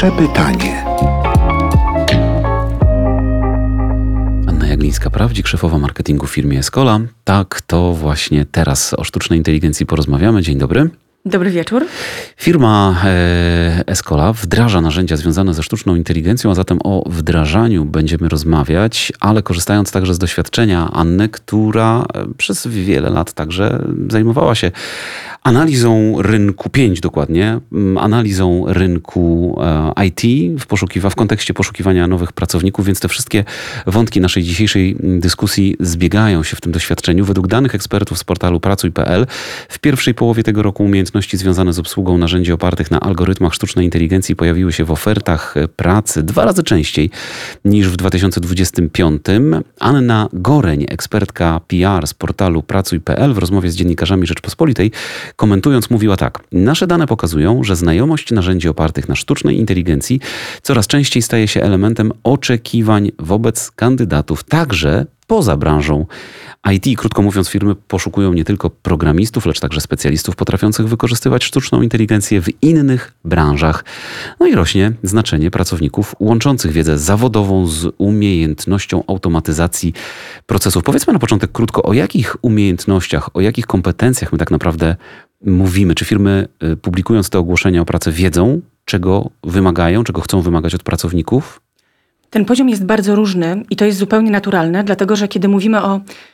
Przepytanie. Anna Jaglińska-Prawdzik, szefowa marketingu w firmie Escola. Tak, to właśnie teraz o sztucznej inteligencji porozmawiamy. Dzień dobry. Dobry wieczór. Firma Escola wdraża narzędzia związane ze sztuczną inteligencją, a zatem o wdrażaniu będziemy rozmawiać, ale korzystając także z doświadczenia Anny, która przez wiele lat także zajmowała się analizą rynku, 5 dokładnie, analizą rynku IT w kontekście poszukiwania nowych pracowników, więc te wszystkie wątki naszej dzisiejszej dyskusji zbiegają się w tym doświadczeniu. Według danych ekspertów z portalu pracuj.pl w pierwszej połowie tego roku umiejętności związane z obsługą narzędzi opartych na algorytmach sztucznej inteligencji pojawiły się w ofertach pracy 2 razy częściej niż w 2025. Anna Goreń, ekspertka PR z portalu pracuj.pl w rozmowie z dziennikarzami Rzeczpospolitej komentując mówiła tak: nasze dane pokazują, że znajomość narzędzi opartych na sztucznej inteligencji coraz częściej staje się elementem oczekiwań wobec kandydatów, także poza branżą IT. Krótko mówiąc, firmy poszukują nie tylko programistów, lecz także specjalistów potrafiących wykorzystywać sztuczną inteligencję w innych branżach. No i rośnie znaczenie pracowników łączących wiedzę zawodową z umiejętnością automatyzacji procesów. Powiedzmy na początek krótko, o jakich umiejętnościach, o jakich kompetencjach my tak naprawdę mówimy. Czy firmy, publikując te ogłoszenia o pracę, wiedzą, czego wymagają, czego chcą wymagać od pracowników? Ten poziom jest bardzo różny i to jest zupełnie naturalne, dlatego że kiedy mówimy o